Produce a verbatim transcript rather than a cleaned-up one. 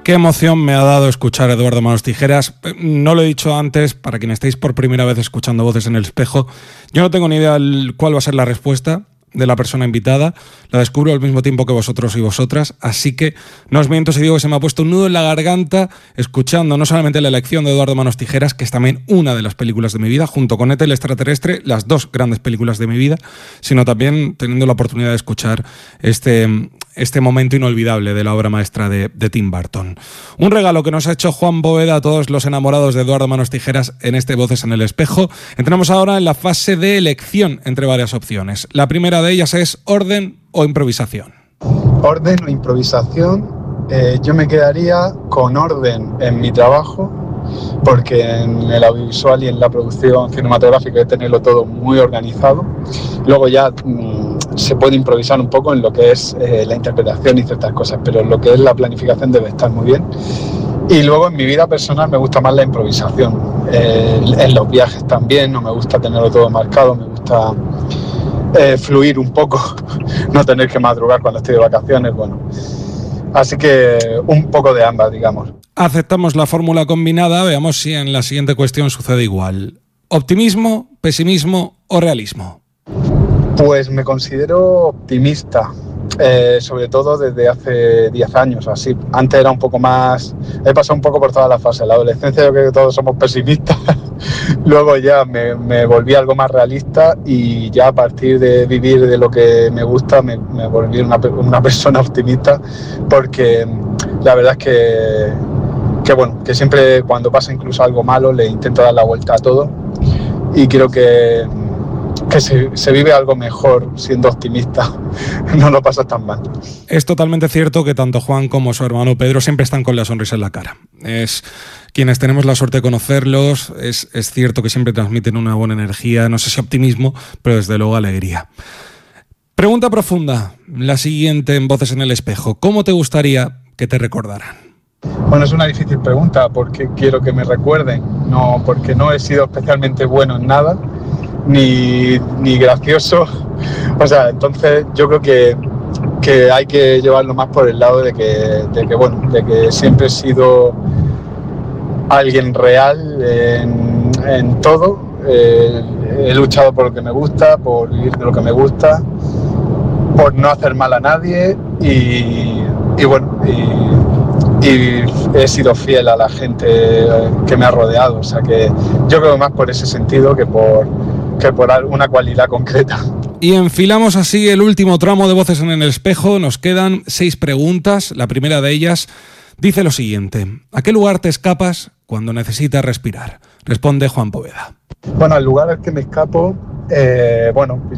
Qué emoción me ha dado escuchar a Eduardo Manos Tijeras. No lo he dicho antes, para quienes estéis por primera vez escuchando Voces en el Espejo, yo no tengo ni idea cuál va a ser la respuesta de la persona invitada. La descubro al mismo tiempo que vosotros y vosotras, así que no os miento si digo que se me ha puesto un nudo en la garganta escuchando no solamente la elección de Eduardo Manos Tijeras, que es también una de las películas de mi vida, junto con Ete el extraterrestre, las dos grandes películas de mi vida, sino también teniendo la oportunidad de escuchar este, este momento inolvidable de la obra maestra de, de Tim Burton. Un regalo que nos ha hecho Juan Bóveda a todos los enamorados de Eduardo Manos Tijeras en este Voces en el Espejo. Entramos ahora en la fase de elección entre varias opciones. La primera de ellas es orden o improvisación. Orden o improvisación, eh, yo me quedaría con orden en mi trabajo, porque en el audiovisual y en la producción cinematográfica hay que tenerlo todo muy organizado. Luego ya mmm, se puede improvisar un poco en lo que es eh, la interpretación y ciertas cosas, pero en lo que es la planificación debe estar muy bien. Y luego en mi vida personal me gusta más la improvisación. Eh, en los viajes también, no me gusta tenerlo todo marcado, me gusta eh, fluir un poco, no tener que madrugar cuando estoy de vacaciones, bueno. Así que un poco de ambas, digamos. Aceptamos la fórmula combinada, veamos si en la siguiente cuestión sucede igual. ¿Optimismo, pesimismo o realismo? Pues me considero optimista, eh, sobre todo desde hace diez años, así. Antes era un poco más... He pasado un poco por toda la fase. La adolescencia yo creo que todos somos pesimistas. Luego ya me, me volví algo más realista y ya a partir de vivir de lo que me gusta me, me volví una, una persona optimista, porque la verdad es que, que, bueno, que siempre cuando pasa incluso algo malo le intento dar la vuelta a todo y creo que... que se, se vive algo mejor siendo optimista, no lo pasas tan mal. Es totalmente cierto que tanto Juan como su hermano Pedro siempre están con la sonrisa en la cara. Es quienes tenemos la suerte de conocerlos, es, es cierto que siempre transmiten una buena energía, no sé si optimismo, pero desde luego alegría. Pregunta profunda, la siguiente en Voces en el Espejo. ¿Cómo te gustaría que te recordaran? Bueno, es una difícil pregunta porque quiero que me recuerden, no, porque no he sido especialmente bueno en nada, Ni, ni gracioso, o sea, entonces yo creo que, que hay que llevarlo más por el lado de que, de que, bueno, de que siempre he sido alguien real en, en todo, eh, he luchado por lo que me gusta, por vivir de lo que me gusta, por no hacer mal a nadie y, y bueno, y, y he sido fiel a la gente que me ha rodeado, o sea que yo creo más por ese sentido que por que por una cualidad concreta. Y enfilamos así el último tramo de Voces en el Espejo. Nos quedan seis preguntas. La primera de ellas dice lo siguiente: ¿a qué lugar te escapas cuando necesitas respirar? Responde Juan Bóveda. Bueno, al lugar al que me escapo, eh, bueno,